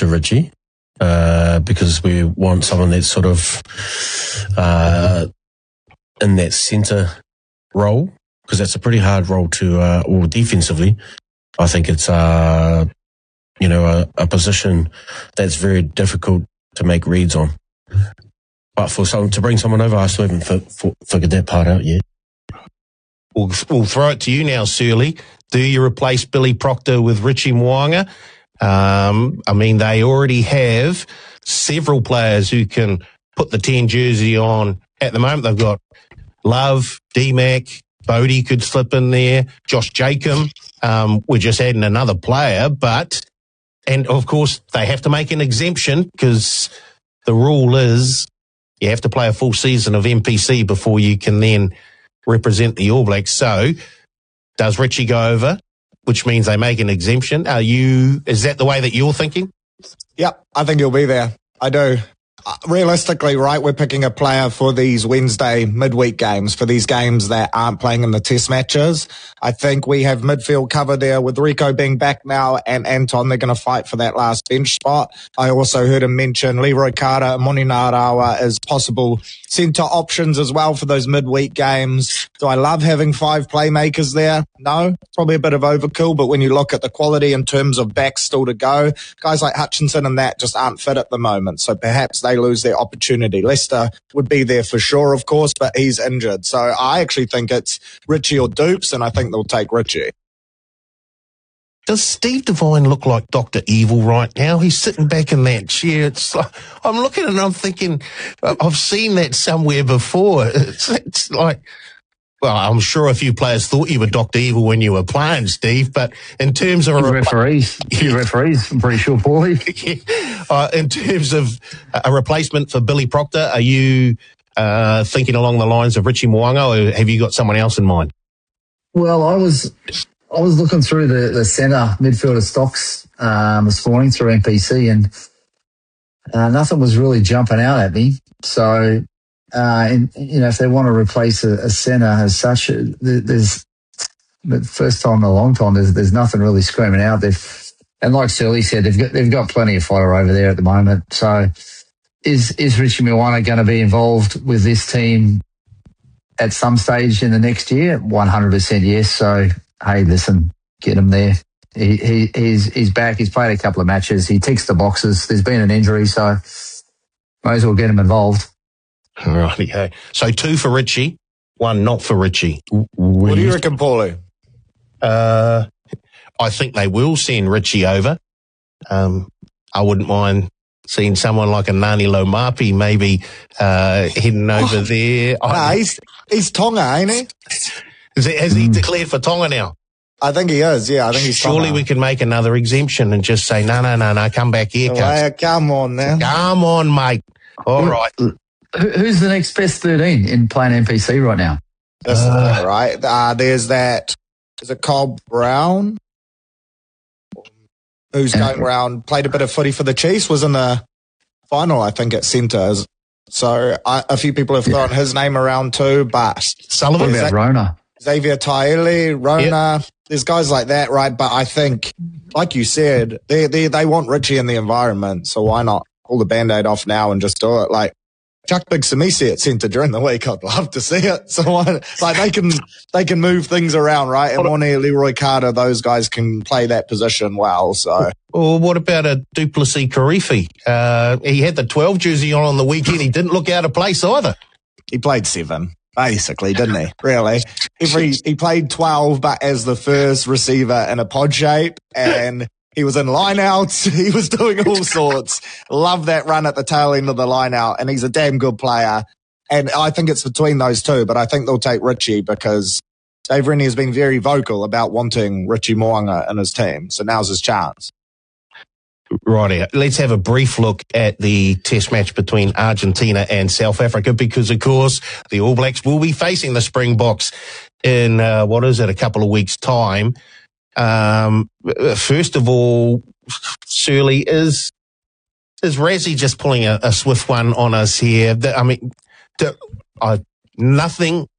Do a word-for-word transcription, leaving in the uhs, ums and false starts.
to Richie uh, because we want someone that's sort of uh, in that centre role, because that's a pretty hard role to, uh, well, defensively, I think it's, uh, you know, a, a position that's very difficult to make reads on. But for some, to bring someone over, I still haven't fi- fi- figured that part out yet. We'll, we'll throw it to you now, Surly. Do you replace Billy Proctor with Richie Mo'unga? Um, I mean, they already have several players who can put the ten jersey on. At the moment, they've got Love, D-Mac, Bodie could slip in there, Josh Jacob. Um, we're just adding another player, but, and of course, they have to make an exemption because the rule is you have to play a full season of N P C before you can then represent the All Blacks. So, does Richie go over, which means they make an exemption? Are you, is that the way that you're thinking? Yep, I think he'll be there. I do. Uh, realistically, right, we're picking a player for these Wednesday midweek games, for these games that aren't playing in the test matches. I think we have midfield cover there with Rico being back now and Anton. They're going to fight for that last bench spot. I also heard him mention Leroy Carter and Moni Narawa as possible centre options as well for those midweek games. Do I love having five playmakers there? No, probably a bit of overkill, but when you look at the quality in terms of backs still to go, guys like Hutchinson and that just aren't fit at the moment, so perhaps they lose their opportunity. Lester would be there for sure, of course, but he's injured. So I actually think it's Richie or Dupes, and I think they'll take Richie. Does Steve Devine look like Doctor Evil right now? He's sitting back in that chair. It's like, I'm looking and I'm thinking, I've seen that somewhere before. It's, it's like, well, I'm sure a few players thought you were Doctor Evil when you were playing, Steve, but in terms of... A referees, a few referees, I'm pretty sure, Paulie. yeah. uh, in terms of a replacement for Billy Proctor, are you uh, thinking along the lines of Richie Mo'unga, or have you got someone else in mind? Well, I was I was looking through the, the centre midfielder stocks um, this morning through N P C, and uh, nothing was really jumping out at me. So... Uh, and, you know, if they want to replace a, a centre as such, there's, the first time in a long time, there's, there's nothing really screaming out there. And like Surly said, they've got, they've got plenty of fodder over there at the moment. So is, is Richie Mo'unga going to be involved with this team at some stage in the next year? one hundred percent yes. So, hey, listen, get him there. He, he, he's, he's back. He's played a couple of matches. He ticks the boxes. There's been an injury, so might as well get him involved. Righty-ho. So two for Richie, one not for Richie. What do you reckon, Paulie? Uh, I think they will send Richie over. Um, I wouldn't mind seeing someone like a Nani Lomapi maybe uh, heading over oh, there. Nah, he's, he's Tonga, ain't he? Is it, has he declared for Tonga now? I think he is, yeah. I think he's Surely Tonga. We can make another exemption and just say, no, no, no, no, come back here. Well, come on now. Come on, mate. All right. Who's the next best thirteen in playing N P C right now? That's uh, right. Uh, there's that. Is it Cole Brown? Who's going around, played a bit of footy for the Chiefs, was in the final, I think, at centre. So I, a few people have thrown yeah. his name around too, but... Sullivan. What about Rona? Xavier Taeli, Rona. Yep. There's guys like that, right? But I think, like you said, they they they want Richie in the environment, so why not pull the Band-Aid off now and just do it? Like, Chuck Big Samisi at centre during the week, I'd love to see it. So, why, like, they can they can move things around, right? And Moni, Leroy Carter, those guys can play that position well, so... Well, what about a Duplessis Karifi? Uh, he had the twelve jersey on on the weekend. He didn't look out of place either. He played seven, basically, didn't he? Really? Every He played twelve, but as the first receiver in a pod shape, and he was in line-outs. He was doing all sorts. Love that run at the tail end of the line-out, and he's a damn good player. And I think it's between those two, but I think they'll take Richie because Dave Rennie has been very vocal about wanting Richie Mo'unga in his team, so now's his chance. Righty, let's have a brief look at the test match between Argentina and South Africa because, of course, the All Blacks will be facing the Springboks in, uh, what is it, a couple of weeks' time. Um, first of all, Surly, is is Razzie just pulling a, a swift one on us here? I mean, I, nothing